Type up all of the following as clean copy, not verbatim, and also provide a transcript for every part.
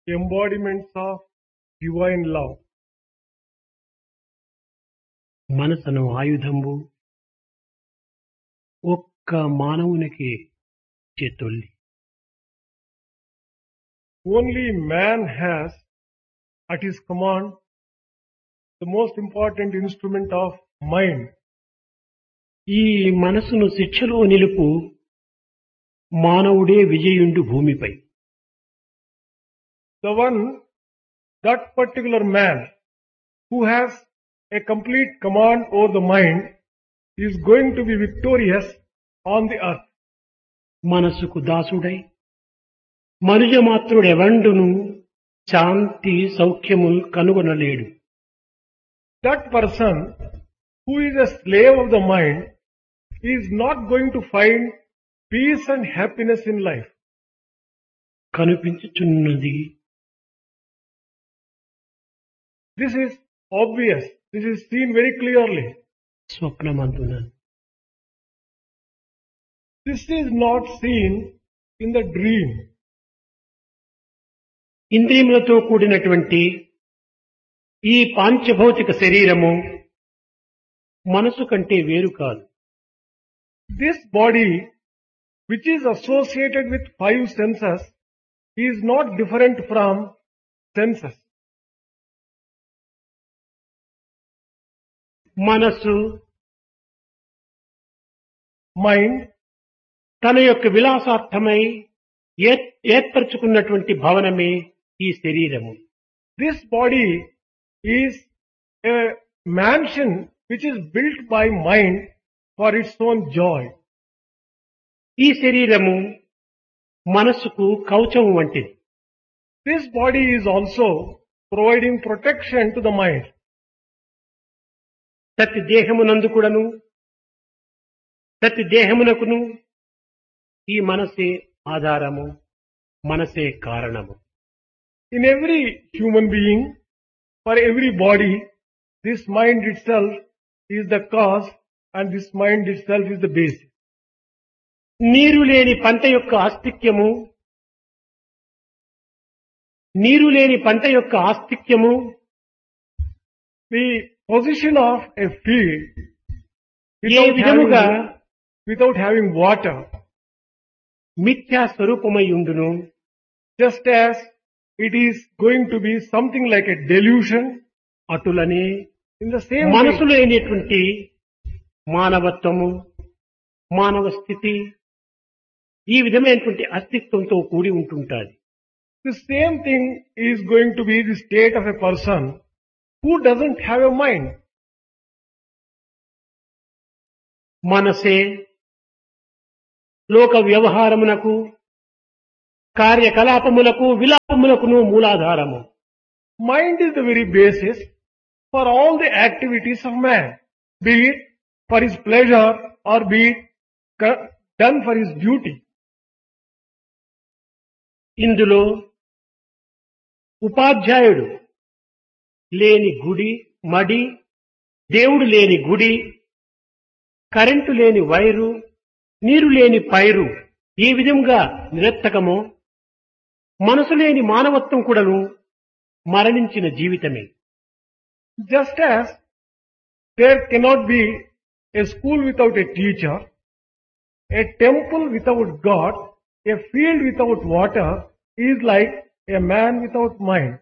embodiments of divine love. మనసను ఆయుధంబు ఒక్క మానవునికి చేతొల్లి. Only man has at his command the most important instrument of mind. ఈ మనసును శిక్షలో నిలుపు మానవుడే విజయుండు భూమిపై. The one, that particular man who has a complete command over the mind is going to be victorious on the earth. మనసుకు దాసుడై మనుజమాత్రుడెవండును శాంతి సౌఖ్యము కనుగొనలేడు. That person who is a slave of the mind is not going to find peace and happiness in life. కనిపించుచున్నది. This is obvious. This is seen very clearly. స్వప్నమందున This is not seen in the dream. ఇంద్రియములతో కూడినటువంటి ఈ పాంచభౌతిక శరీరము మనసు కంటే వేరు కాదు. This body, which is associated with five senses, is not different from senses. మనసు Mind, తన యొక్క విలాసార్థమై ఏర్పరచుకున్నటువంటి భవనమే ఈ శరీరము. this body is a mansion which is built by mind for its own joy. ఈ శరీరము మనసుకు కవచం వంటిది. This body is also providing protection to the mind. ప్రతి దేహమునందు కూడాను ప్రతి దేహమునకును ఈ మనసే ఆధారము, మనసే కారణము. In every human being, for every body, this mind itself is the cause and this mind itself is the basis. నీరు లేని పంట యొక్క ఆస్తిక్యము, నీరు లేని పంట యొక్క ఆస్తిక్యము The position of a field ఏ విధముగా without having water, మిథ్యా స్వరూపమై ఉండును. just as it is going to be something like a delusion, అటులనే in the same మనసులో way, అయినటువంటి మానవత్వము, మానవ స్థితి ఈ విధమైనటువంటి అస్తిత్వంతో కూడి ఉంటుంటాది. the same thing is going to be the state of a person who doesn't have a mind. మనసే లోక వ్యవహారమునకు, కార్యకలాపములకు, విలాపములకును మూలాధారము. Mind is the very basis for all the activities of man, be it for his pleasure or be it done for his duty. ఇందులో ఉపాధ్యాయుడు లేని గుడి మడి, దేవుడు లేని గుడి, కరెంటు లేని వైరు, నీరు లేని పైరు ఈ విధంగా నిరర్థకమో మనసు లేని మానవత్వం కూడాను మరణించిన జీవితమే. Just as there cannot be a school without a teacher, a temple without God, a field without water is like a man without mind.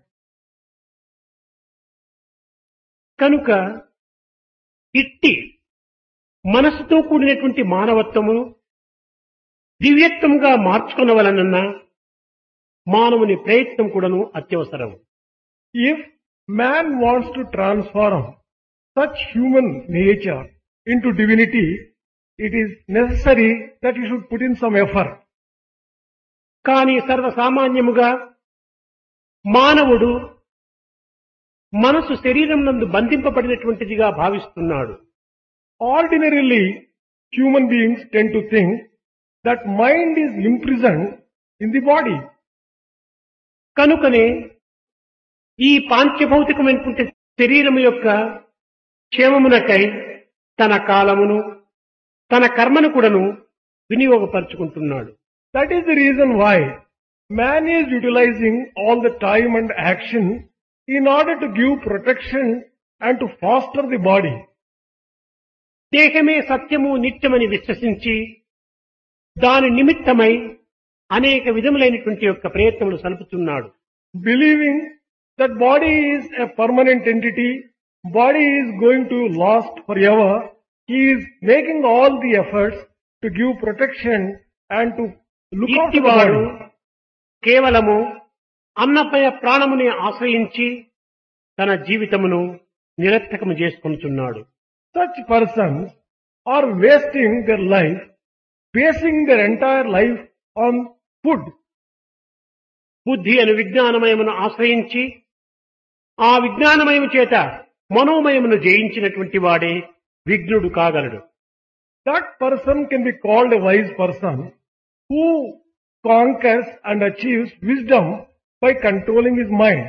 కనుక ఇట్టి మనసుతో కూడినటువంటి మానవత్వము దివ్యత్వంగా మార్చుకొనవలనన్న మానవుని ప్రయత్నం కూడాను అత్యవసరం. If man wants to transform such human nature into divinity, it is necessary that he should put in some effort. కానీ సర్వసామాన్యముగా మానవుడు మనసు శరీరం నందు బంధింపబడినటువంటిదిగా భావిస్తున్నాడు. Ordinarily, human beings tend to think that mind is imprisoned in the body. కనుకనే ఈ పాంచభౌతికమైనటువంటి శరీరము యొక్క క్షేమమునకై తన కాలమును, తన కర్మను కూడాను వినియోగపరుచుకుంటున్నాడు. That is the reason why man is utilizing all the time and action in order to give protection and to foster the body. దేహమే సత్యము నిత్యమని విశ్వసించి దాని నిమిత్తమై అనేక విధములైనటువంటి యొక్క ప్రయత్నములు సలుపుతున్నాడు. Believing that body is a permanent entity, body is going to last forever, he is making all the efforts to give protection and to look after the ఇట్టివాడు body. కేవలము అన్నపయ ప్రాణముని ఆశ్రయించి తన జీవితమును నిరర్థకము చేసుకొనుచున్నాడు. Such persons are wasting their life, basing their entire life on food. బుద్ధి అను విజ్ఞానమయమును ఆశ్రయించి ఆ విజ్ఞానమయము చేత మనోమయమును జయించినటువంటి వాడే విఘ్నుడు కాగలడు. That person can be called a wise person who conquers and achieves wisdom by controlling his mind.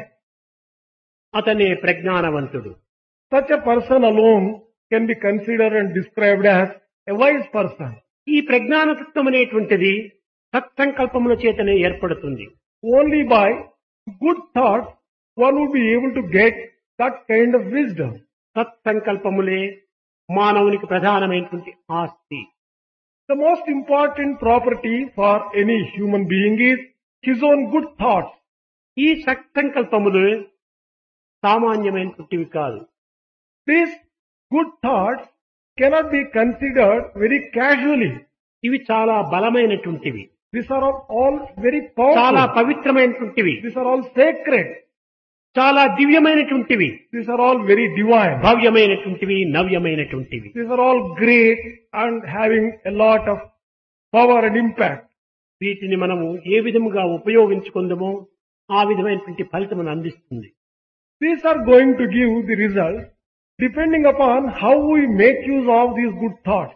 అతనే ప్రజ్ఞానవంతుడు. Such a person alone can be considered and described as a wise person. ఈ ప్రజ్ఞానతత్వం అనేటువంటిది సత్సంకల్పముల చేతనే ఏర్పడుతుంది. Only by good thoughts one would be able to get that kind of wisdom. సత్సంకల్పములే మానవునికి ప్రధానమైనటువంటి ఆస్తి. The most important property for any human being is his own good thoughts. ఈ సత్సంకల్పములు సామాన్యమైనటువంటివి కాదు. These good thoughts cannot be considered very casually. ఇవి చాలా బలమైనటువంటివి, These are all very చాలా powerful. పవిత్రమైనటువంటివి, These are all sacred. చాలా దివ్యమైనటువంటివి, These are all very divine. భవ్యమైనటువంటివి, నవ్యమైనటువంటివి. These are all great and having a lot of power and impact. వీటిని మనము ఏ విధముగా ఉపయోగించుకుందామో ఆ విధమైనటువంటి ఫలితమును అందిస్తుంది. These are going to give the result depending upon how we make use of these good thoughts.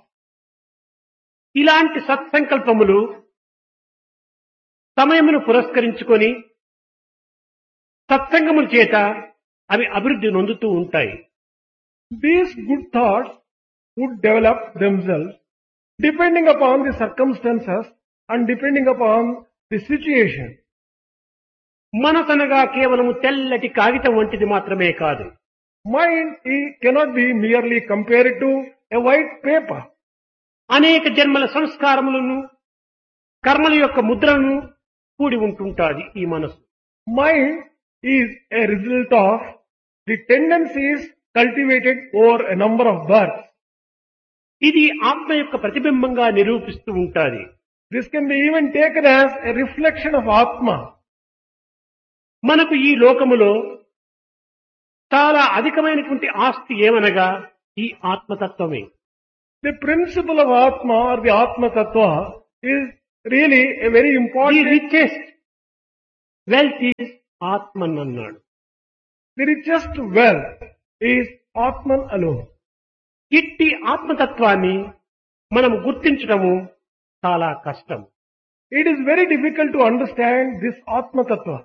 ఇలాంటి సత్సంకల్పములు సమయమును పురస్కరించుకొని సత్సంగముల చేత అవి అభివృద్ధి నొందుతూ ఉంటాయి. These good thoughts would develop themselves depending upon the circumstances and depending upon the situation. మనసనగా కేవలము తెల్లటి కాగితం వంటిది మాత్రమే కాదు. Mind cannot be merely compared to a white paper. అనేక జన్మల సంస్కారములను కర్మల యొక్క ముద్రలను కూడి ఉంటుంటాది ఈ మనసు. Mind is a result of the tendencies cultivated over a number of births. ఇది ఆత్మ యొక్క ప్రతిబింబంగా నిరూపిస్తూ ఉంటాది. This can be even taken as a reflection of Atma. మనకు ఈ లోకములో చాలా అధికమైనటువంటి ఆస్తి ఏమనగా ఈ ఆత్మతత్వమే. The principle of Atma or the Atma Tattva is really a very the important. Richest wealth is ఆత్మన్ అన్నాడు. The richest wealth is Atman alone. ఇట్టి ఆత్మతత్వాన్ని మనం గుర్తించడము చాలా కష్టం. It is very difficult to understand this Atma Tattva.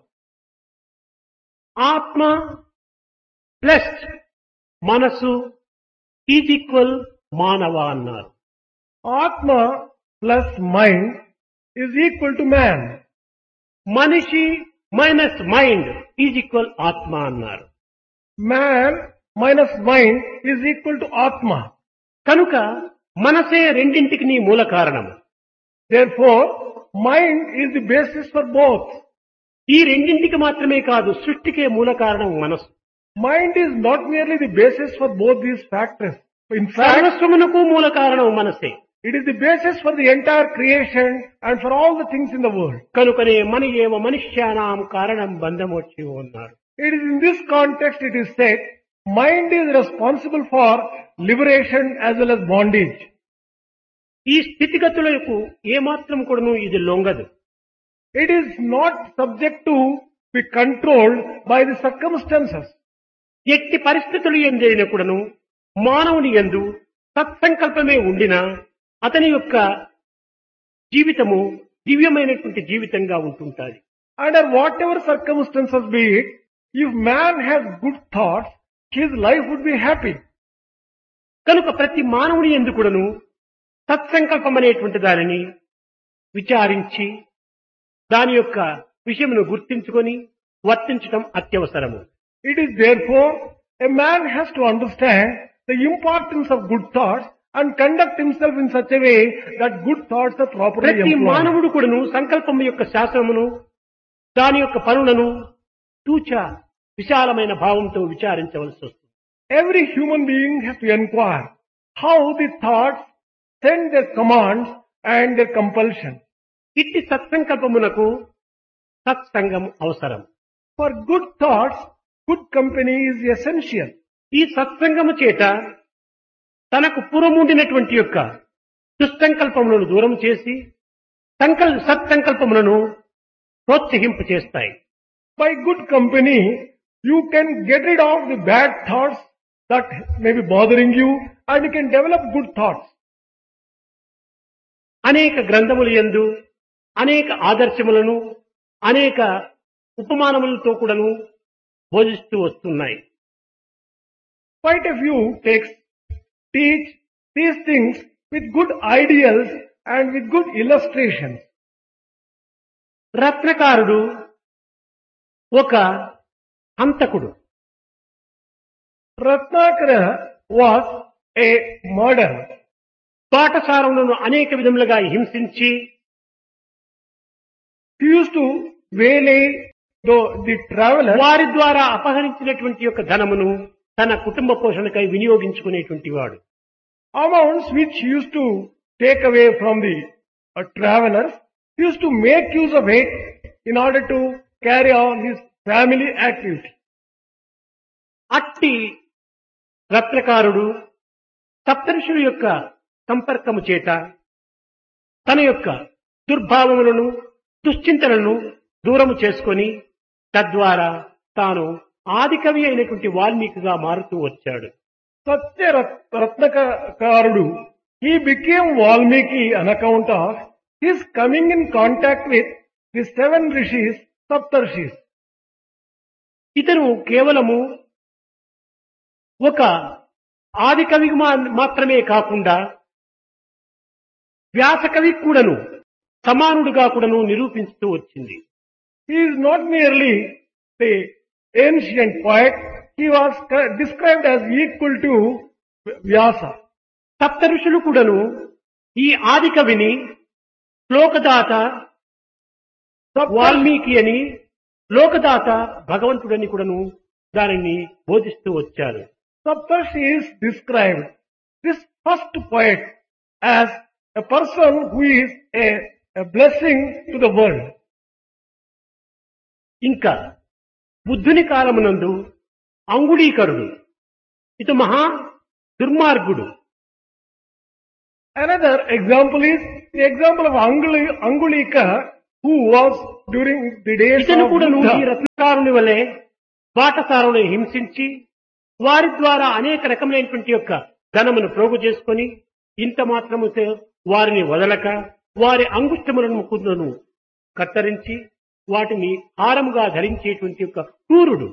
ఆత్మ plus మనసు is equal మానవ అన్నారు. Atma plus mind is equal to man. మనిషి మైనస్ మైండ్ ఈజ్ ఈక్వల్ ఆత్మ అన్నారు. Man minus mind is equal to Atma. కనుక మనసే రెండింటికి మూల కారణము. Therefore, mind is the basis for both. ఈ రెండింటికి మాత్రమే కాదు, సృష్టికే మూల కారణం మనసు. Mind is not merely the basis for both these factors. In fact, సర్వస్వమునకు మూల కారణం మనసే. it is the basis for the entire creation and for all the things in the world. కనుకనే మన ఏవ మనుష్యానాం కారణం బంధమొచ్చి ఉన్నారు. It is in this context it is said, mind is responsible for liberation as well as bondage. ఈ స్థితిగతులకు ఏమాత్రం కూడాను ఇది లొంగదు. It is not subject to be controlled by the circumstances. ఎట్టి పరిస్థితులు ఎందైనా కూడాను మానవుని యందు సత్సంకల్పమే ఉండినా అతని యొక్క జీవితము దివ్యమైనటువంటి జీవితంగా ఉంటుంటాది. Under whatever circumstances be it, if man has good thoughts, his life would be happy. కనుక ప్రతి మానవుని యందు కూడాను సత్సంకల్పం అనేటువంటి దానిని విచారించి దాని యొక్క విషయమును గుర్తించుకొని వర్తించటం అత్యవసరము. It is therefore a man has to understand the importance of good thoughts and conduct himself in such a way that good thoughts are properly ప్రతి employed. మానవుడు కూడాను సంకల్పం యొక్క శాస్త్రమును దాని యొక్క పనులను తూచా విశాలమైన భావంతో విచారించవలసి వస్తుంది. Every human being has to inquire how the thoughts send their commands and their compulsion. ఇట్టి సత్సంకల్పమునకు సత్సంగం అవసరం. For good thoughts, good company is essential. ఈ సత్సంగము చేత తనకు పూర్వముండినటువంటి యొక్క దుస్సంకల్పములను దూరం చేసి సత్సంకల్పములను ప్రోత్సహింపు చేస్తాయి. By good company, you can get rid of the bad thoughts that may be bothering you and you can develop good thoughts. అనేక గ్రంథముల యందు అనేక ఆదర్శములను అనేక ఉపమానములతో కూడాను బోధిస్తూ వస్తున్నాయి. Quite a few texts teach these things with good ideals and with good illustrations. రత్నకారుడు ఒక హంతకుడు. Ratnakara was a murderer. పాఠశాలను అనేక విధములుగా హింసించి He used to waylay the travelers. వారి ద్వారా అపహరించినటువంటి యొక్క ధనమును తన కుటుంబ పోషణకై వినియోగించుకునేటువంటి వాడు. Amounts which he used to take away from the travelers, he used to make use of it in order to carry on his family activity. అట్టి రత్నకారుడు సప్తఋషుల యొక్క సంపర్కము చేత తన యొక్క దుర్భావములను దుశ్చింతలను దూరము చేసుకొని తద్వారా తాను ఆదికవి అయినటువంటి వాల్మీకిగా మారుతూ వచ్చాడు. Satya Ratnakarudu, he became Valmiki on account of his coming in contact with the 7 rishis, Saptarshis. ఇతను కేవలము ఒక ఆదికవి మాత్రమే కాకుండా వ్యాసకవి కూడాను సమానుడుగా కూడాను నిరూపిస్తూ వచ్చింది. He is not merely the ancient poet, he was described as equal to Vyasa. సప్త ఋషులు కూడాను ఈ ఆదికవిని లోకదాత వాల్మీకి అని లోకదాత భగవంతుడని కూడాను దానిని బోధిస్తూ వచ్చారు. Saptarshis described this first poet as a person who is a blessing to the world. ఇంకా బుద్ధుని కాలమునందు అంగుళీకరుడు ఇటు మహా దుర్మార్గుడు. Another example is the example of Angulika, who was during the days ఇతను of కూడా ఈ Buddha. రత్నకారుని వలె పాఠశాలను హింసించి వారి ద్వారా అనేక రకమైనటువంటి యొక్క ధనమును ప్రోగు చేసుకొని ఇంత మాత్రముతో వారిని వదలక వారి అంగుష్టములను ముకుందును కత్తరించి వాటిని హారముగా ధరించేటువంటి యొక్క క్రూరుడు.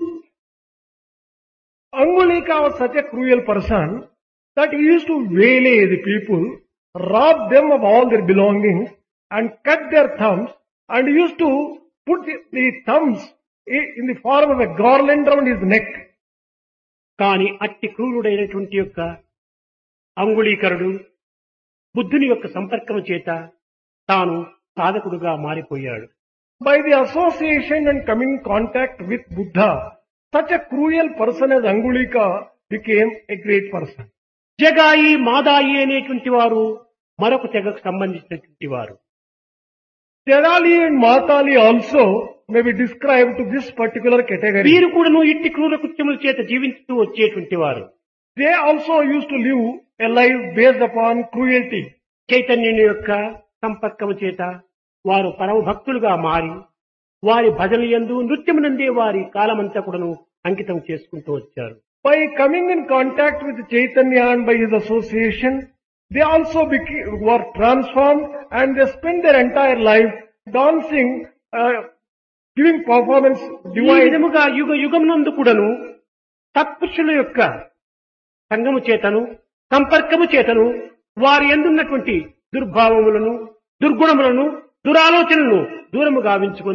Angulika was such a cruel person that he used to waylay the people, rob them of all their belongings and cut their thumbs, and he used to put the thumbs in the form of a garland around his neck. కాని అట్టి క్రూరుడైనటువంటి యొక్క అంగుళీకరుడు బుద్ధుని యొక్క సంపర్కము చేత తాను సాధకుడుగా మారిపోయాడు. By the association and coming in contact with Buddha, such a cruel person as Angulika became a great person. జగాయి మాదాయి అనేటువంటి వారు మరొక తెగకు సంబంధించినటువంటి వారు. Jadali and Matali also may be described to this particular category. వీరు కూడాను ఇట్టి క్రూర కృత్యముల చేత జీవిస్తూ వచ్చేటువంటి వారు. They also used to live a life based upon cruelty. చైతన్యుని యొక్క సంపర్కము చేత వారు పరమ భక్తులుగా మారి వారి భజనలందు నృత్యమునందే వారి కాలమంతా కూడాను అంకితం చేసుకుంటూ వచ్చారు. By coming in contact with Chaitanya and by his association, they also were transformed and they spent their entire life dancing, giving performance, ఈ divine. విధముగా యుగ యుగమునందు కూడాను సత్పురుషుల యొక్క సంగము చేతను సంపర్కము చేతను వారి యందున్నటువంటి దుర్భావములను దుర్గుణములను దురాలోచనలను దూరము గావించుకొని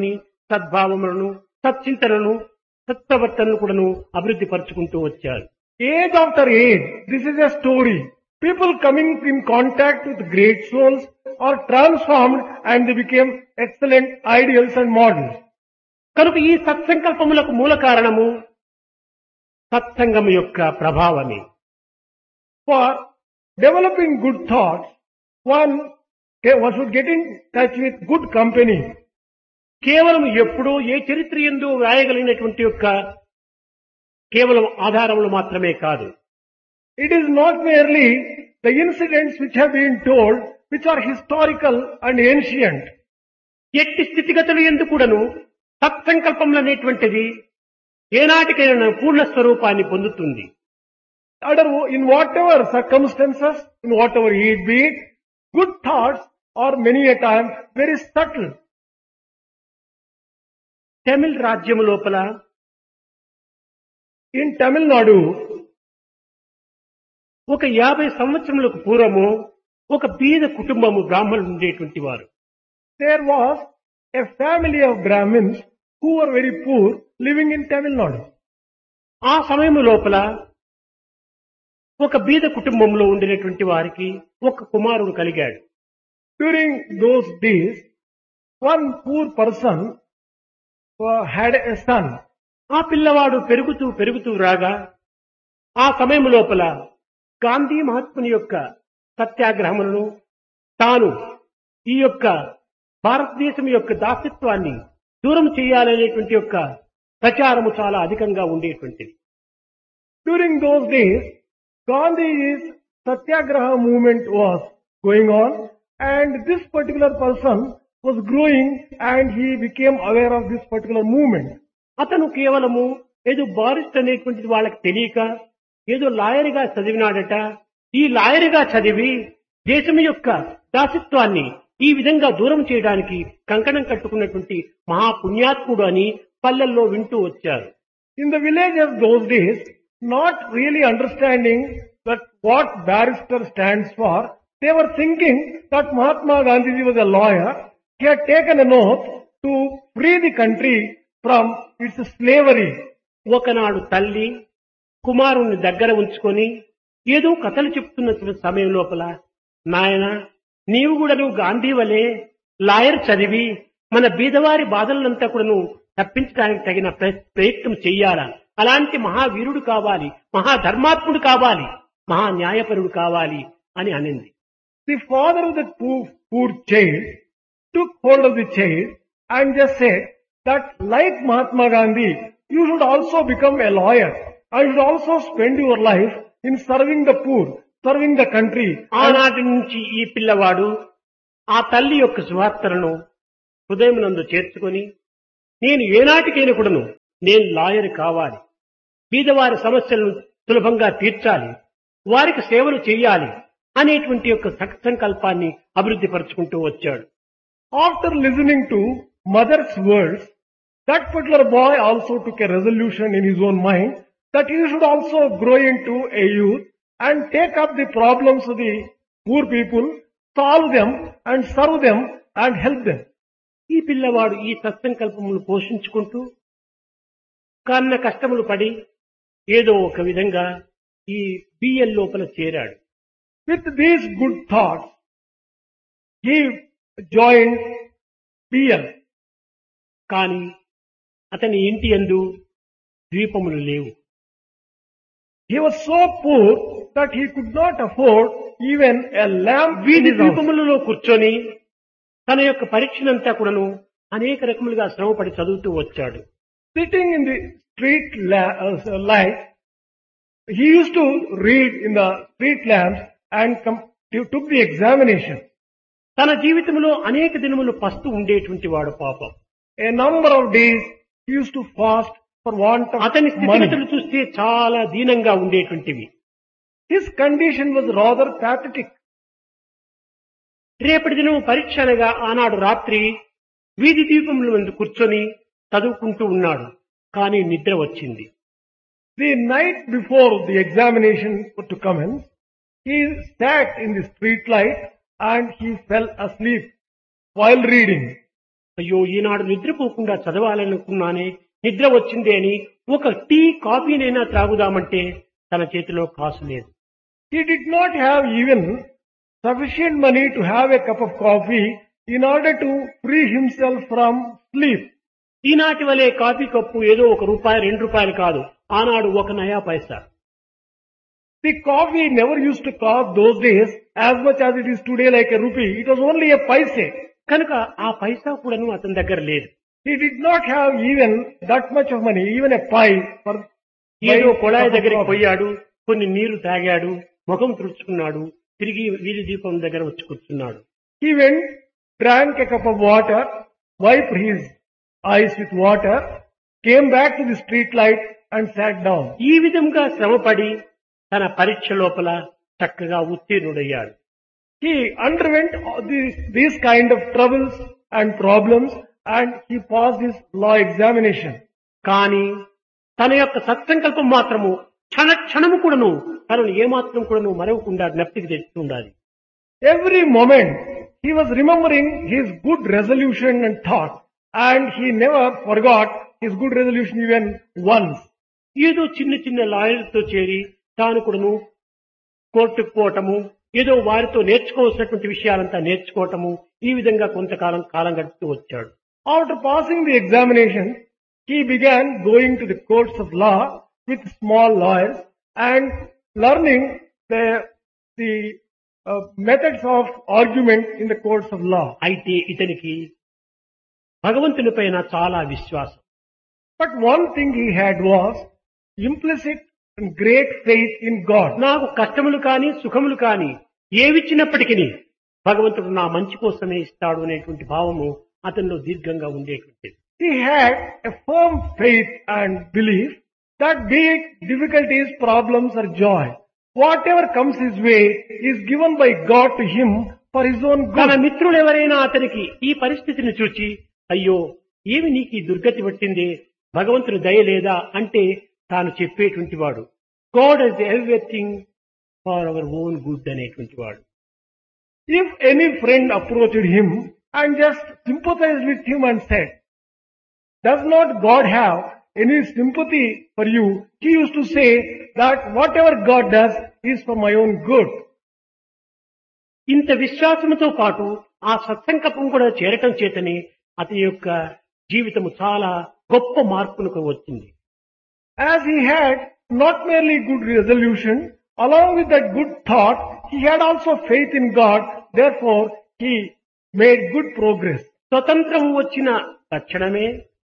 సద్భావములను, సచ్చింతనను, సత్ప్రవర్తనను కూడాను అభివృద్ధి పరుచుకుంటూ వచ్చారు. Age after age, this is a story. People coming in contact with great souls are transformed and they became excellent ideals and models. కనుక ఈ సత్సంకల్పములకు మూల కారణము సత్సంగము యొక్క ప్రభావమే. For developing good thoughts, one should get in touch with good company. కేవలం ఎప్పుడో ఏ చరిత్ర యందు వ్రాయగలిగినటువంటి యొక్క కేవలం ఆధారములు మాత్రమే కాదు. It is not merely the incidents which have been told, which are historical and ancient. ఎట్టి స్థితిగతులు యందు కూడాను సత్సంకల్పములు అనేటువంటిది ఏనాటికైనా పూర్ణ స్వరూపాన్ని పొందుతుంది. In whatever circumstances, in whatever it be, good thoughts are many a time very subtle. తమిళ రాజ్యము లోపల In Tamil Nadu, ఒక 50 సంవత్సరములకు పూర్వము ఒక బీద కుటుంబము బ్రాహ్మణులు ఉండేటువంటి వారు. there was a family of Brahmins who were very poor living in Tamil Nadu. ఆ సమయము లోపల ఒక బీద కుటుంబంలో ఉండినటువంటి వారికి ఒక కుమారుడు కలిగాడు. During those days, one poor person had a son. ఆ పిల్లవాడు పెరుగుతూ పెరుగుతూ రాగా ఆ సమయం లోపల గాంధీ మహాత్ముని యొక్క సత్యాగ్రహములను తాను ఈ యొక్క భారతదేశం యొక్క దాసత్వాన్ని దూరం చేయాలనేటువంటి యొక్క ప్రచారము చాలా అధికంగా ఉండేటువంటిది. During those days, Gandhi's Satyagraha movement was going on, and this particular person was growing and he became aware of this particular movement. అతను కేవలము ఏదో బారిస్టర్ అనేటువంటిది వాళ్ళకి తెలియక ఏదో లాయర్గా చదివినాడట. ఈ లాయర్గా చదివి దేశం యొక్క దాసత్వాన్ని ఈ విధంగా దూరం చేయడానికి కంకణం కట్టుకున్నటువంటి మహాపుణ్యాత్ముడు అని పల్లెల్లో వింటూ వచ్చారు. In the villages those days, not really understanding that what barrister stands for, they were thinking that Mahatma Gandhi was a lawyer. He had taken an oath to free the country from its slavery. ఒకనాడు తల్లి కుమారుణ్ణి దగ్గర ఉంచుకొని ఏదో కథలు చెప్తున్న సమయం లోపల, నాయన నీవు కూడా నువ్వు గాంధీ వలె లాయర్ చదివి మన బీదవారి బాధలంతా కూడా నువ్వు తప్పించడానికి తగిన ప్రయత్నం చెయ్యాలా, అలాంటి మహావీరుడు కావాలి, మహాధర్మాత్ముడు కావాలి, మహా న్యాయపరుడు కావాలి అని అనింది. The father of that poor child took hold of the child and just said that like Mahatma Gandhi, you should also become a lawyer. I should also spend your life in serving the poor, serving the country. ఆనాటి నుంచి ఈ పిల్లవాడు ఆ తల్లి యొక్క సువార్తలను హృదయమునందు చేర్చుకొని నేను ఏనాటికైనా కూడాను నేను లాయర్ కావాలి, బీదవారి సమస్యలను సులభంగా తీర్చాలి, వారికి సేవలు చేయాలి అనేటువంటి యొక్క సంకల్పాన్ని అభివృద్ధి పరుచుకుంటూ వచ్చాడు. After listening to mother's words, that particular boy also took a resolution in his own mind that he should also grow into a youth and take up the problems of the poor people, solve them and serve them and help them. ఈ పిల్లవాడు ఈ సత్సంకల్పములు పోషించుకుంటూ కన్న కష్టములు పడి ఏదో ఒక విధంగా ఈ బిఎల్ లోపల చేరాడు. With these good thoughts, he joined BL. కానీ అతని ఇంటి యందు ద్వీపములు లేవు. He was so poor that he could not afford even a lamp. వీధి ద్వీపములలో కూర్చొని తన యొక్క పరీక్షనంతా కూడాను అనేక రకములుగా శ్రమపడి చదువుతూ వచ్చాడు. Sitting in the street light, he used to read in the street lamps and took the examination. తన జీవితంలో అనేక దినములు పస్తు ఉండేటువంటి వాడు పాపం. A number of days he used to fast for want of అతని money. స్థితిగతులు చూస్తే చాలా దీనంగా ఉండేటువంటివి. His condition was rather pathetic. రేపటి దినం పరీక్ష అనగా ఆనాడు రాత్రి వీధి దీపముల ముందు కూర్చొని చదువుకుంటూ ఉన్నాడు. కానీ నిద్ర వచ్చింది. The night before the examination to commence, he sat in the street light and he fell asleep while reading. అయ్యో ఈనాడు నిద్రపోకుండా చదవాలనుకున్నానే, నిద్ర వచ్చిందే అని ఒక టీ కాఫీనైనా త్రాగుదామంటే తన చేతిలో కాసు లేదు. He did not have even sufficient money to have a cup of coffee in order to free himself from sleep. ఈనాటి వలె కాఫీ కప్పు ఏదో ₹1 ₹2 కాదు, ఆనాడు 1 నయా పైసా. The coffee never used to cost those days as much as it is today like a rupee. It was only a paise. కనుక ఆ పైసా కూడాను అతని దగ్గర లేదు. He did not have even that much of money, even a pie for ఏదో buying కొళాయి cup of దగ్గరికి coffee. పోయాడు, కొన్ని నీరు తాగాడు, ముఖం తుడుచుకున్నాడు, తిరిగి వీధి దీపం దగ్గర వచ్చి కూర్చున్నాడు. He went, drank a cup of water, wiped his eyes with water, came back to the street light and sat down. ఈ విధంగా శ్రమపడి తన పరీక్ష లోపల చక్కగా ఉత్తీర్ణుడయ్యాడు. He underwent all these kind of troubles and problems and he passed his law examination. కానీ తన యొక్క సత్సంకల్పం మాత్రము క్షణము కూడాను తనను ఏమాత్రం కూడాను మరవకుండా జ్ఞప్తికి తెచ్చుతుండాలి. Every moment he was remembering his good resolution and thought, and he never forgot his good resolution even once. ఏదో చిన్న చిన్న లాయర్లతో చేరి తాను కూడాను కోర్టుకు పోవటము, ఏదో వారితో నేర్చుకోవాల్సినటువంటి విషయాలంతా నేర్చుకోవటము, ఈ విధంగా కాలం గడుపుతూ వచ్చాడు. After passing the examination, he began going to the courts of law with small lawyers and learning the methods of argument in the courts of law. అయితే ఇతనికి భగవంతుని పైన చాలా విశ్వాసం. But one thing he had was implicit and great faith in God. నాకు కష్టములు కానీ సుఖములు కానీ ఏవిచ్చినప్పటికీ భగవంతుడు నా మంచి కోసమే ఇస్తాడు అనేటువంటి భావము అతనిలో దీర్ఘంగా ఉండేటువంటిది. He had a firm faith and belief that be it difficulties, problems or joy, whatever comes his way is given by God to him for his own తన good. మిత్రులు ఎవరైనా అతనికి ఈ పరిస్థితిని చూచి అయ్యో ఏమి నీకు ఈ దుర్గతి పట్టింది, భగవంతుని దయ లేదా అంటే తాను చెప్పేటువంటి వాడు God is everything for our own good అనేటువంటి వాడు. If any friend approached him and just sympathized with him and said, does not God have any sympathy for you? He used to say that whatever God does is for my own good. ఇంత విశ్వాసంతో పాటు ఆ సత్సంకల్పం కూడా చేరటం చేతనే అతని యొక్క జీవితము చాలా గొప్ప మార్పులకు వచ్చింది. As he had not merely good resolution, along with that good thought, he had also faith in God. Therefore, he made good progress. స్వతంత్రం వచ్చిన తక్షణమే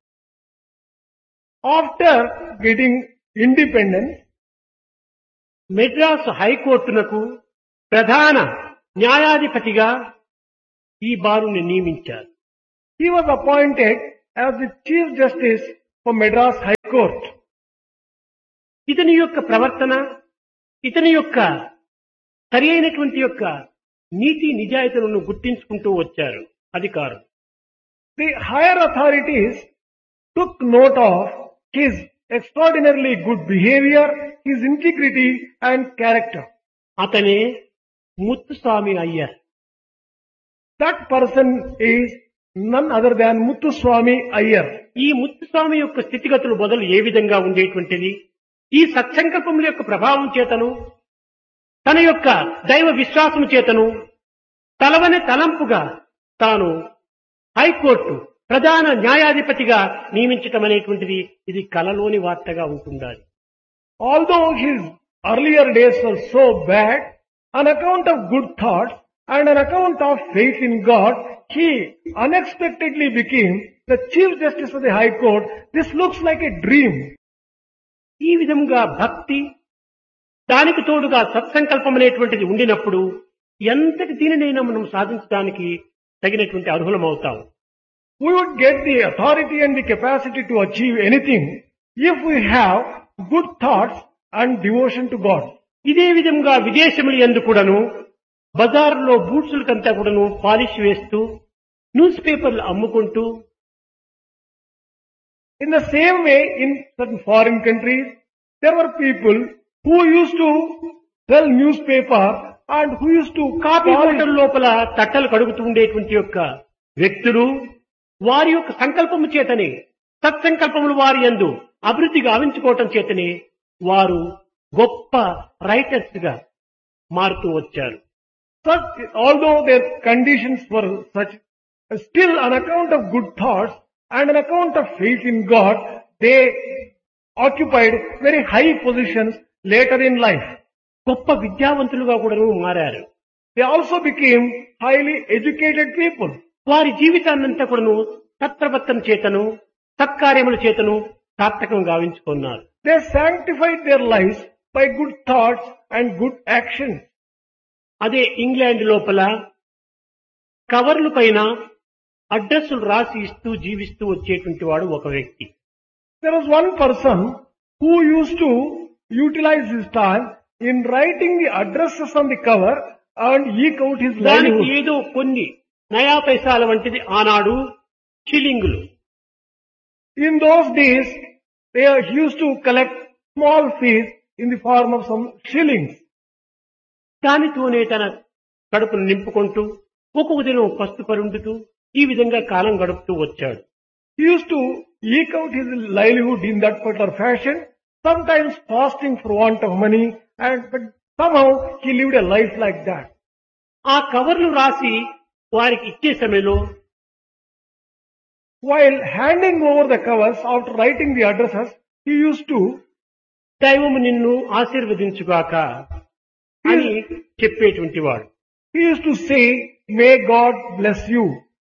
After getting independence, మెడ్రాస్ హైకోర్టునకు ప్రధాన న్యాయాధిపతిగా ఈ బారుని నియమించారు. he was appointed as the Chief Justice for Madras High Court. ఇతని యొక్క ప్రవర్తన, ఇతని యొక్క సరి అయినటువంటి యొక్క నీతి నిజాయితీలను గుర్తించుకుంటూ వచ్చారు అధికారులు. The higher authorities took note of his extraordinarily good behavior, his integrity and character. అతనే Muthuswami Iyer. That person is none other than Muthuswami Iyer. ఈ ముత్తుస్వామి యొక్క స్థితిగతులు మొదలు ఏ విధంగా ఉండేటువంటిది, ఈ సత్సంకల్పముల యొక్క ప్రభావం చేతను తన యొక్క దైవ విశ్వాసం చేతను తలవని తలంపుగా తాను హైకోర్టు ప్రధాన న్యాయాధిపతిగా నియమించటం అనేటువంటిది ఇది కలలోని వార్తగా ఉంటుండాలి. Although his earlier days were so bad, on account of good thoughts and on account of faith in God, he unexpectedly became the Chief Justice of the High Court. This looks like a dream. ఈ విధంగా భక్తి దానికి తోడుగా సత్సంకల్పం అనేటువంటిది ఉండినప్పుడు ఎంతటి దీనినైనా మనం సాధించడానికి తగినటువంటి అర్హులమవుతాం. We would get the authority and the capacity to achieve anything if we have good thoughts and devotion to God. ఇదే విధంగా విదేశములు యందు కూడాను బజారులో బూట్సులకంతా కూడాను పాలిష్ వేస్తూ న్యూస్ పేపర్లు అమ్ముకుంటూ, In the same way, in certain foreign countries, there were people who used to sell newspaper and who used to coffee polish. Hotel లోపల తట్టలు కడుగుతూ ఉండేటువంటి యొక్క వ్యక్తులు వారి యొక్క సంకల్పము చేతనే సత్సంకల్పములు వారి యందు అభివృద్ధి గావించుకోవటం చేతనే వారు గొప్ప రైటర్స్ గా మారుతూ వచ్చారు. Such, although their conditions were such, still on account of good thoughts and on account of faith in God, they occupied very high positions later in life. గొప్ప విద్యావంతులుగా కూడా మారారు. They also became highly educated people. వారి జీవితాన్నంతా కూడాను సత్ప్రవర్తన చేతను సత్కార్యముల చేతను సార్థకం గావించుకున్నారు. They sanctified their lives by good thoughts and good actions. అదే ఇంగ్లాండ్ లోపల కవర్ల పైన అడ్రస్సులు రాసి ఇస్తూ జీవిస్తూ వచ్చేటువంటి వాడు ఒక వ్యక్తి. There was one person who used to utilize his time in writing the addresses on the cover and eke out his దానికి livelihood. ఏదో కొన్ని నయా పైసాల వంటిది ఆనాడు షిల్లింగులు. In those days, they used to collect small fees in the form of some shillings. దానితోనే తన కడుపును నింపుకుంటూ ఒక్కొక్క దినం పస్తు పరుండుతూ ఈ విధంగా కాలం గడుపుతూ వచ్చాడు. He used to eke out his livelihood in that particular fashion, sometimes fasting for want of money, but somehow he lived a life like that. ఆ కవర్లు రాసి వారికి ఇచ్చే సమయంలో While handing over the covers after writing the addresses, he used to దైవము నిన్ను ఆశీర్వదించుగాక అని చెప్పేటువంటి వాడు. He used to say, "May God bless you."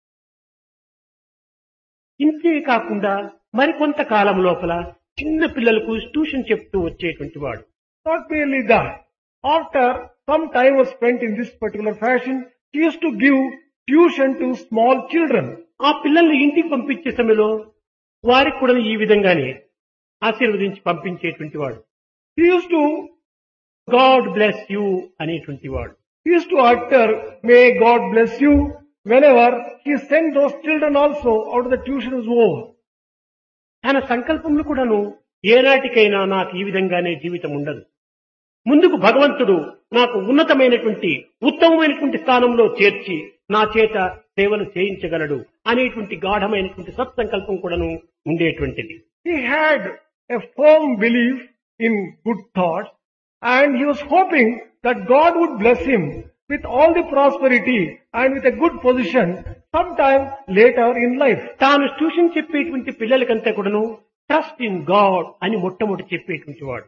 ఇంతే కాకుండా మరికొంత కాలం లోపల చిన్న పిల్లలకు ట్యూషన్ చెప్తూ వచ్చేటువంటి వాడు. Not merely that. After some time was spent in this particular fashion, he used to give tuition to small children. ఆ పిల్లల్ని ఇంటికి పంపించే సమయంలో వారికి కూడా ఈ విధంగానే ఆశీర్వదించి పంపించేటువంటి వాడు. He used to God bless you అనేటువంటి వాడు. He used to utter, "May God bless you," whenever he sent those children also out of the tuition is over. తన సంకల్పములు కూడాను ఏనాటికైనా నాకు ఈ విధంగానే జీవితం ఉండదు, ముందుకు భగవంతుడు నాకు ఉన్నతమైనటువంటి ఉత్తమమైనటువంటి స్థానంలో చేర్చి నా చేత సేవలు చేయించగలడు అనేటువంటి గాఢమైనటువంటి సత్సంకల్పం కూడాను ఉండేటువంటిది. He had a firm belief in good thoughts, and he was hoping that God would bless him with all the prosperity and with a good position sometime later in life. తాను ట్యూషన్ చెప్పేటువంటి పిల్లలకంతా కూడాను trust in God అని మొట్టమొదటి చెప్పేటువంటి వాడు.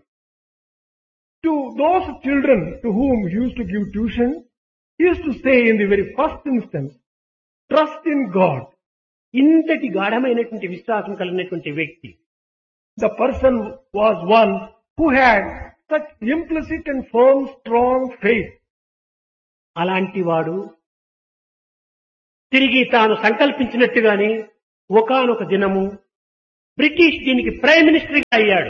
To those children to whom he used to give tuition, he used to say in the very first instance, "Trust in God." ఇంతటి గాఢమైనటువంటి విశ్వాసం కలిగినటువంటి వ్యక్తి. The person was one who had such implicit and firm, strong faith. అలాంటి వాడు తిరిగి తాను సంకల్పించినట్టుగానే ఒకానొక దినము బ్రిటిష్ దీనికి ప్రైమ్ మినిస్టర్ గా అయ్యాడు.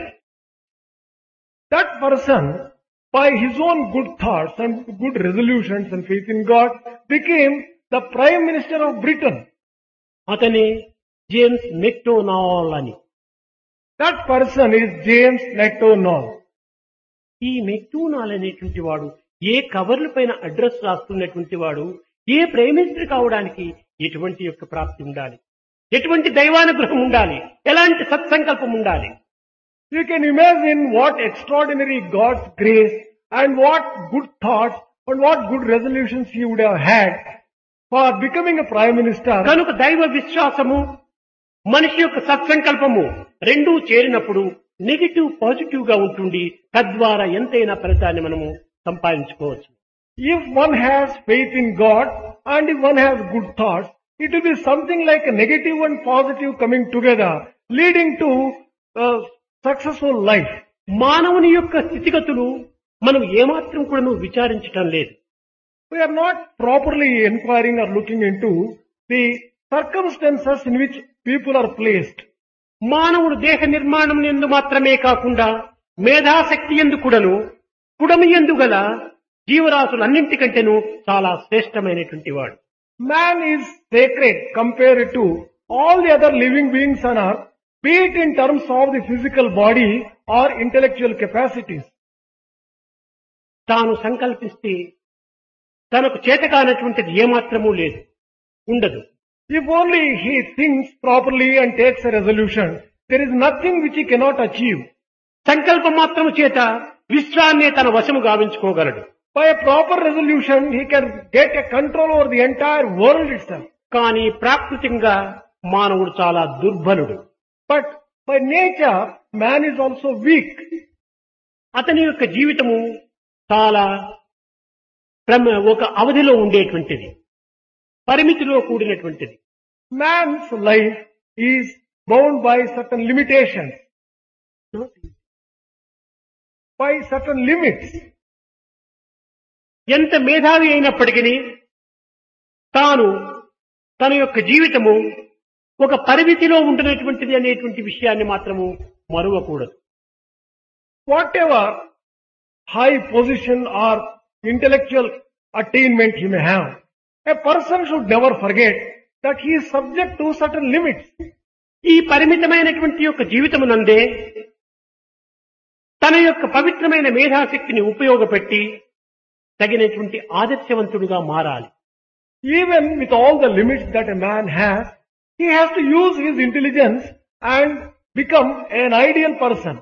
That person, by his own good thoughts and good resolutions and faith in God, became the Prime Minister of Britain. అతనే జేమ్స్ మెక్డొనాల్డ్ అని. That person is James Macdonald. ఈ మెక్డొనాల్డ్ అనేటువంటి వాడు ఏ కవర్ల పైన address రాస్తున్నటువంటి వాడు ఏ prime minister కావడానికి ఎటువంటి యొక్క ప్రాప్తి ఉండాలి, ఎటువంటి దైవానుగ్రహం ఉండాలి, ఎలాంటి సత్సంకల్పం ఉండాలి. You can imagine what extraordinary God's grace and what good thoughts and what good resolutions he would have had for becoming a Prime Minister. కనుక దైవ విశ్వాసము మనిషి యొక్క సత్సంకల్పము రెండూ చేరినప్పుడు నెగిటివ్ పాజిటివ్ గా ఉంటుంది, తద్వారా ఎంతైనా ఫలితాన్ని మనము సంపాదించుకోవచ్చు. If one has faith in God and if one has good thoughts, it will be something like a negative and positive coming together, leading to a successful life. మానవుని యొక్క స్థితిగతులు మనం ఏమాత్రం కూడా విచారించటం లేదు. We are not properly inquiring or looking into the circumstances in which people are placed. మానవుడు దేహ నిర్మాణం ఎందు మాత్రమే కాకుండా మేధాశక్తి ఎందు కూడాను పుడమి ఎందు గల జీవరాశులన్నింటికంటేను చాలా శ్రేష్టమైనటువంటి వాడు. Man is sacred compared to all the other living beings on earth, be it in terms of the physical body or intellectual capacities. తాను సంకల్పిస్తే తనకు చేతకానటువంటిది ఏమాత్రమూ లేదు, ఉండదు. If only he thinks properly and takes a resolution, there is nothing which he cannot achieve. సంకల్ప మాత్రము చేత విశ్వాన్నే తన వశము గావించుకోగలడు. By a proper resolution, he can get a control over the entire world itself. కానీ ప్రాకృతికంగా మానవుడు చాలా దుర్బలుడు. But by nature, man is also weak. అతని యొక్క జీవితము చాలా ఒక అవధిలో ఉండేటువంటిది, పరిమితిలో కూడినటువంటిది. Man's life is bound by certain limitations, by certain limits. ఎంత మేధావి అయినప్పటికీ తాను తన యొక్క జీవితము ఒక పరిమితిలో ఉంటున్నటువంటిది అనేటువంటి విషయాన్ని మాత్రము మరువకూడదు. Whatever high position or intellectual attainment he may have, a person should never forget that he is subject to certain limits. ఈ పరిమితమైనటువంటి యొక్క జీవితమునందే తన యొక్క పవిత్రమైన మేధాశక్తిని ఉపయోగపెట్టి తగినటువంటి ఆదర్శవంతుడిగా మారాలి. Even with all the limits that a man has, he has to use his intelligence and become an ideal person.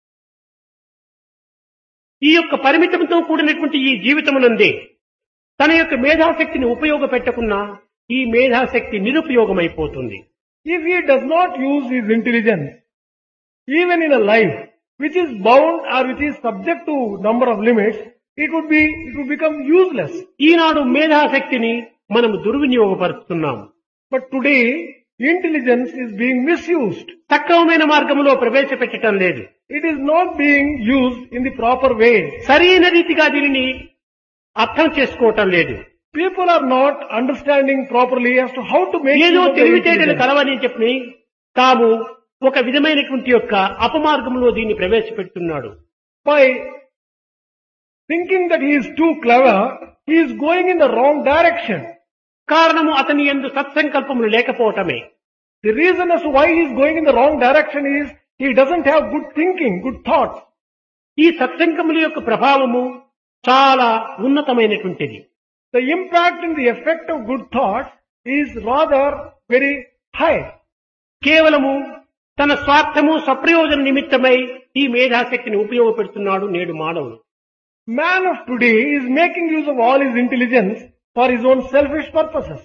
ఈ యొక్క పరిమితంతో కూడినటువంటి ఈ జీవితమునందే తన యొక్క మేధాశక్తిని ఉపయోగపెట్టకున్నా ఈ మేధాశక్తి నిరుపయోగమైపోతుంది. If he does not use his intelligence, even in a life which is bound or which is subject to number of limits, it would become useless. ఈనాడు మేధాశక్తిని మనము దుర్వినియోగపరుస్తున్నాము. But today, intelligence is being misused. సక్రమమైన మార్గంలో ప్రవేశపెట్టడం లేదు. It is not being used in the proper way. సరైన రీతిగా దీనిని అర్థం చేసుకోవటం లేదు. People are not understanding properly as to how to make ఏదో use of their తెలివితేటలు intelligence. కలవని చెప్పి తాము ఒక విధమైనటువంటి యొక్క అపమార్గంలో దీన్ని ప్రవేశపెడుతున్నాడు. By thinking that he is too clever, he is going in the wrong direction. కారణము అతని యందు సత్సంకల్పములు లేకపోవటమే. The reason as to why he is going in the wrong direction is he doesn't have good thinking, good thoughts. ఈ సత్సంకముల యొక్క ప్రభావము చాలా ఉన్నతమైనటువంటిది. The impact and the effect of good thoughts is rather very high. కేవలము తన స్వార్థము సప్రయోజన నిమిత్తమై ఈ మేధాశక్తిని ఉపయోగపెడుతున్నాడు నేడు మానవుడు. Man of today is making use of all his intelligence for his own selfish purposes.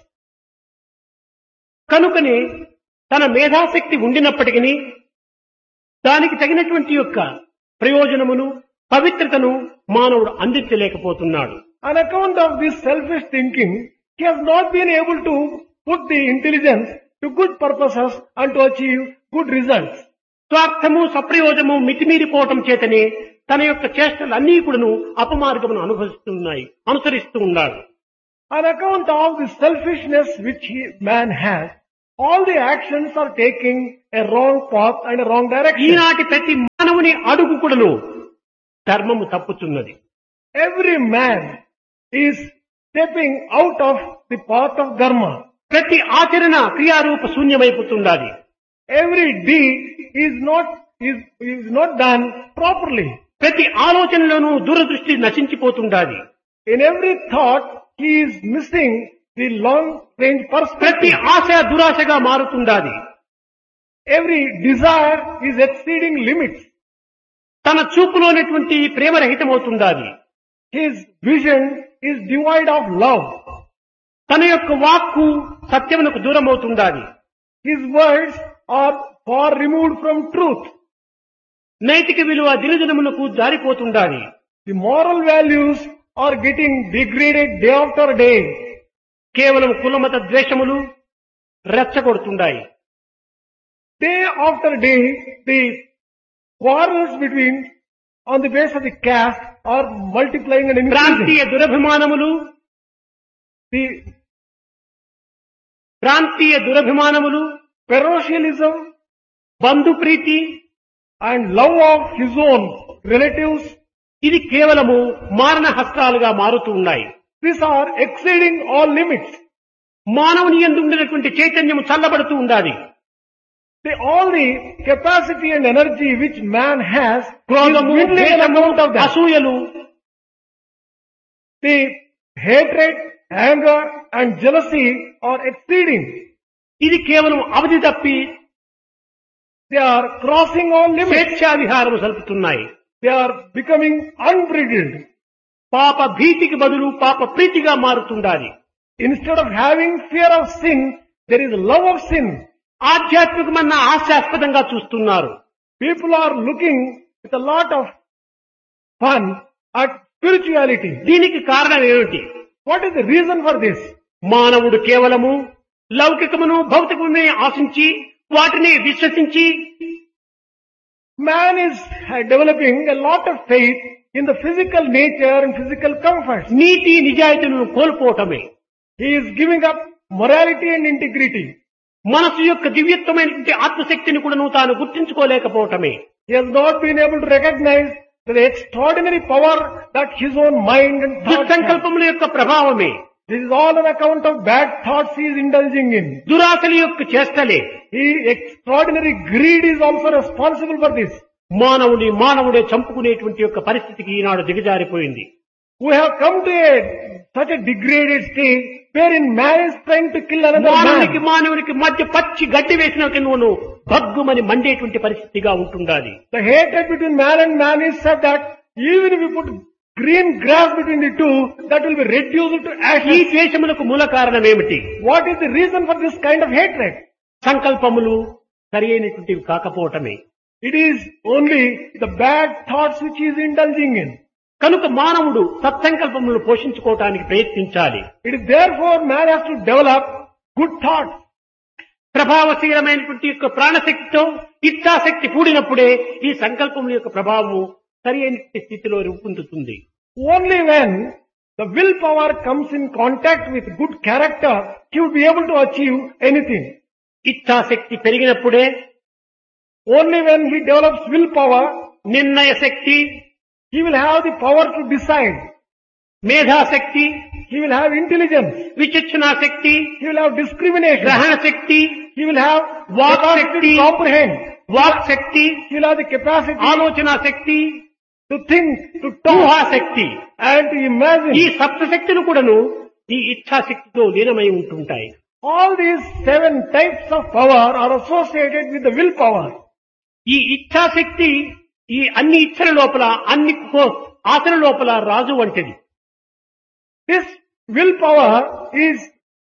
కనుకనే తన మేధాశక్తి ఉండినప్పటికీ దానికి తగినటువంటి యొక్క ప్రయోజనమును పవిత్రతను మానవుడు అందించలేకపోతున్నాడు. On account of this selfish thinking, he has not been able to put the intelligence to good purposes and to achieve good results. స్వార్థము సప్రయోజము మితిమీరిపోవటం చేతనే తన యొక్క చేష్టలన్నీ కూడాను అపమార్గమును అనుసరిస్తూ ఉన్నాడు. On account of the selfishness which man has, all the actions are taking a wrong path and a wrong direction. ఈనాటి ప్రతి మానవుని అడుగు కూడాను ధర్మము తప్పుతున్నది. Every man is stepping out of the path of dharma. ప్రతి ఆచరణ క్రియారూప శూన్యమైపోతుండాలి. Every deed is not done properly. ప్రతి ఆలోచనలోనూ దూరదృష్టి నశించిపోతుండాలి. In every thought, he is missing the long range ప్రతి perspective. Asha దురాశగా మారుతుండాలి. Every desire is exceeding limits. తన చూపులోనటువంటి ప్రేమరహితమవుతుండాలి. His vision is devoid of love. తన యొక్క వాక్కు సత్యమునకు దూరమవుతుండాలి. His words are far removed from truth. నైతిక విలువ దినదినములకు జారిపోతుండాలి. The moral values are getting degraded day after day. కేవలం కులమత ద్వేషములు రెచ్చగొడుతుండాయి. Day after day, the quarrels on the basis of the caste are multiplying and ప్రాంతీయ increasing. ప్రాంతీయ దురభిమానములు Parochialism బంధుప్రీతి and love of his own relatives, ఇది కేవలము మారణ హస్త్రాలుగా మారుతూ ఉన్నాయి. these are exceeding all limits. మానవుని యందు ఉండినటువంటి చైతన్యము చల్లబడుతూ ఉండాలి. All the capacity and energy which man has is క్రోధము, dwindling on ద్వేషము, account of that. అసూయలు The hatred, anger and jealousy are exceeding. ఇది కేవలం అవధి తప్పి They are crossing all limits. స్వేచ్ఛా విహారం సలుపుతున్నాయి. They are becoming unbridled. పాప భీతికి బదులు పాప ప్రీతిగా మారుతుండాలి. Instead of having fear of sin, there is love of sin. ఆధ్యాత్మికమన్న హాస్యాస్పదంగా చూస్తున్నారు. People are looking with a lot of fun at spirituality. దీనికి కారణం ఏమిటి? What is the reason for this? మానవుడు కేవలము లౌకికమును భౌతికమునే ఆశించి వాటిని విశ్వసించి Man is developing a lot of faith in the physical nature and physical comforts. NITI నిజాయితీలను కోల్పోవటమే. He is giving up morality and integrity. మనసు యొక్క దివ్యత్వమైనటువంటి ఆత్మశక్తిని కూడా తాను గుర్తించుకోలేకపోవటమే. He has not been able to recognize the extraordinary power that his own mind and thoughts have. దుస్సంకల్పముల యొక్క ప్రభావమే. This is all on account of bad thoughts he is indulging in. దురాశల యొక్క చేష్టలే. Extraordinary greed is also responsible for this. మానవుడే చంపుకునేటువంటి యొక్క పరిస్థితికి ఈనాడు దిగజారిపోయింది. We have come to such a degraded stage wherein man is trying to kill another man. మానవునికి మధ్య పచ్చి గడ్డి వేసిన నువ్వు భగ్గుమని మండేటువంటి పరిస్థితిగా ఉంటుండాలి. The hatred between man and man is such that even if you put green grass between the two, that will be reduced to ఈ ashes. ద్వేషములకు మూల కారణం ఏమిటి? What is the reason for this kind of hatred? సంకల్పములు సరి అయినటువంటివి కాకపోవటమే. It is only the bad thoughts which he is indulging in. కనుక మానవుడు సత్సంకల్పములను పోషించుకోవటానికి ప్రయత్నించాలి. It is therefore man has to develop good thoughts. ప్రభావశీలమైనటువంటి యొక్క ప్రాణశక్తితో ఇచ్ఛాశక్తి కూడినప్పుడే ఈ సంకల్పముల యొక్క ప్రభావము సరి అయిన స్థితిలో రూపొందుతుంది. Only when the willpower comes in contact with good character, he will be able to achieve anything. ఇచ్ఛాశక్తి పెరిగినప్పుడే Only when he develops willpower, నిర్ణయ శక్తి, he will have the power to decide. మేధాశక్తి, He will have intelligence. విచక్షణా Shakti, He will have discrimination. గ్రహణ శక్తి, He will have Vak capacity Shakti. to comprehend. Walk Shakti, He will have the capacity ఆలోచన శక్తి, to think, to talk, ఊహాశక్తి. and to imagine. ఈ సప్తశక్తులు కూడాను ఈ ఇచ్ఛాశక్తితో లీనమై ఉంటుంటాయి. All these 7 types of power are associated with the willpower. ఈ ఇచ్ఛాశక్తి ఈ అన్ని ఇచ్చల లోపల అన్ని ఆశల లోపల రాజు వంటిది. This willpower is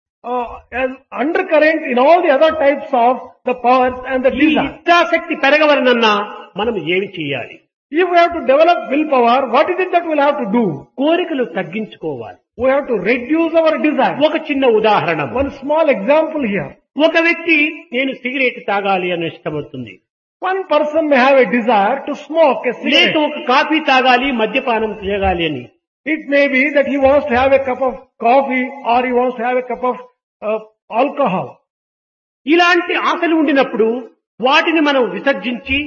an undercurrent in all the other types of the powers and the ఈ desire. ఇచ్ఛాశక్తి పెరగవలనన్నా మనం ఏమి చేయాలి? If we have to develop willpower, what is it that we'll have to do? కోరికలు తగ్గించుకోవాలి. We have to reduce our desire. ఒక చిన్న ఉదాహరణ. One small example here. ఒక వ్యక్తి నేను సిగరెట్ తాగాలి అని ఇష్టమవుతుంది. One person may have a desire to smoke a లేక cigarette. ఒక కాఫీ తాగాలి, మద్యపానం చేయాలి అని. It may be that he wants to have a cup of coffee or he wants to have a cup of alcohol. ఇలాంటి ఆశలు ఉండినప్పుడు వాటిని మనం విసర్జించి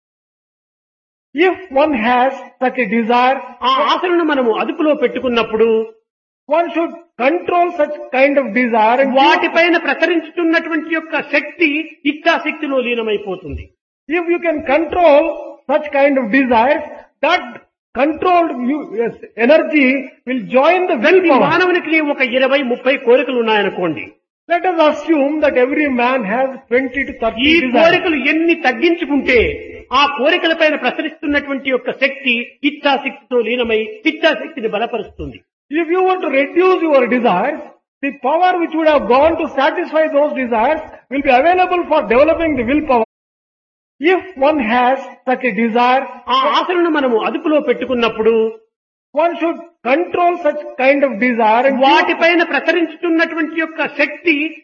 If one has such a desire, ఆ ఆశలను మనము అదుపులో పెట్టుకున్నప్పుడు one should control such kind of desire and వాటిపైన ప్రసరించుతున్నటువంటి యొక్క శక్తి ఇచ్ఛాశక్తిలో లీనమైపోతుంది. if you can control such kind of desires, that controlled energy will join the ప్రతి willpower. మానవునికి ఒక 20-30 కోరికలు ఉన్నాయనుకోండి. Let us assume that every man has 20 to 30 ఈ desires. కోరికలు ఎన్ని తగ్గించుకుంటే ఆ కోరికలపైన ప్రసరిస్తున్నటువంటి యొక్క శక్తి ఇచ్ఛాశక్తితో లీనమై ఇచ్ఛాశక్తిని బలపరుస్తుంది. If you were to reduce your desires, the power which would have gone to satisfy those desires will be available for developing the willpower. If one has such a desire, ఆ ఆశలను మనము అదుపులో పెట్టుకున్నప్పుడు one should control such kind of desire and వాటిపైన ప్రసరించుతున్నటువంటి యొక్క శక్తి